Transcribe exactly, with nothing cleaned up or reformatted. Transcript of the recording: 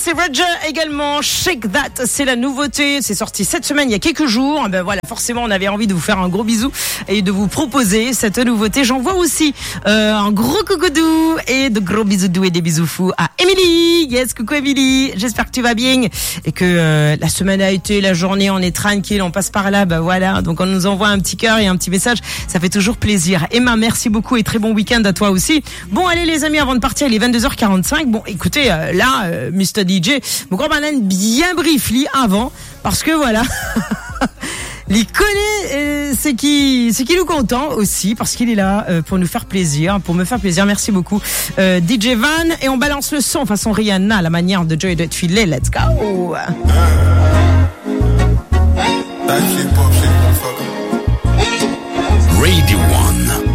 c'est Roger également. Shake That, c'est la nouveauté. C'est sorti cette semaine, il y a quelques jours. Ben voilà, forcément, on avait envie de vous faire un gros bisou et de vous proposer cette nouveauté. J'envoie aussi euh, un gros coucou doux et de gros bisous doux et des bisous fous à Émilie. Yes, coucou Émilie. J'espère que tu vas bien et que euh, la semaine a été, la journée, on est tranquille, on passe par là. Ben voilà, donc on nous envoie un petit cœur et un petit message. Ça fait toujours plaisir. Emma, merci beaucoup et très bon week-end à toi aussi. Bon, allez les amis, avant de partir, il est vingt-deux heures quarante-cinq. Bon, écoutez, euh, là, euh, mister D J, mon grand banane bien briefly avant, parce que voilà, il connaît euh, ce qui, ce qui nous content aussi, parce qu'il est là euh, pour nous faire plaisir, pour me faire plaisir. Merci beaucoup, euh, D J Van, et on balance le son façon Rihanna, à la manière de Joy de filer. Let's go. Radio One.